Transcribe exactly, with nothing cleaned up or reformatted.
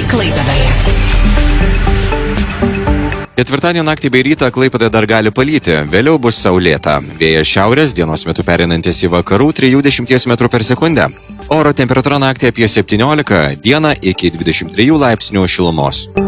Klaipėdoje. Ketvirtadienio naktį bei rytą Klaipėdoje dar gali palyti, vėliau bus saulėta. Vėjas šiaurės, dienos metu pereinantis į vakarų trijų dešimties metrų per sekundę. Oro temperatūra naktį apie septyniolika, dieną iki dvidešimt trijų laipsnių šilumos.